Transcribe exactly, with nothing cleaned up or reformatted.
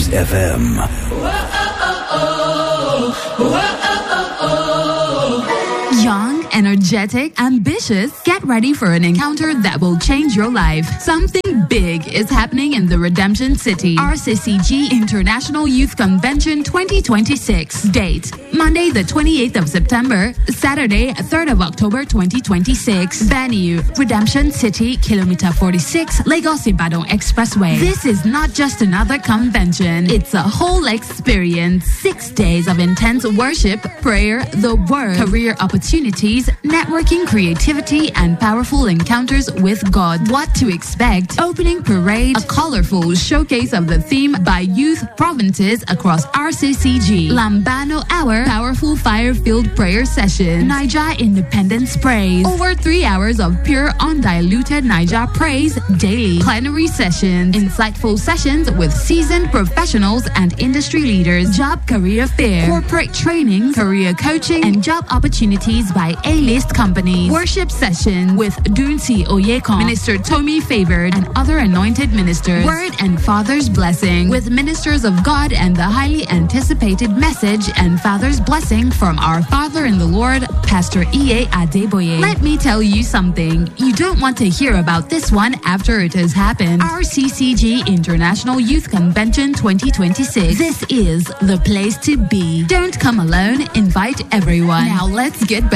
six F M. Young, energetic, ambitious, get ready for an encounter that will change your life. Something big is happening in the Redemption City. R C C G International Youth Convention twenty twenty-six. Date: Monday the twenty-eighth of September, Saturday third of October twenty twenty-six. Venue: Redemption City, Kilometer forty-six, Lagos-Ibadan Expressway. This is not just another convention. It's a whole experience. Six days of intense worship, prayer, the word, career opportunities, networking, creativity, and powerful encounters with God. What to expect? Opening parade, a colorful showcase of the theme by youth provinces across R C C G. Lambano Hour, powerful fire-filled prayer session. Niger Independence Praise. Over three hours of pure, undiluted Niger praise daily. Plenary sessions. Insightful sessions with seasoned professionals and industry leaders. Job career fair. Corporate training, career coaching, and job opportunities by A-list companies. Worship session with Dunsi Oyekon, Minister Tommy Favored, and other anointed ministers. Word and Father's Blessing with ministers of God and the highly anticipated message and Father's Blessing from our Father in the Lord, Pastor E A Adeboye. Let me tell you something. You don't want to hear about this one after it has happened. R C C G International Youth Convention twenty twenty-six. This is the place to be. Don't come alone. Invite everyone. Now let's get back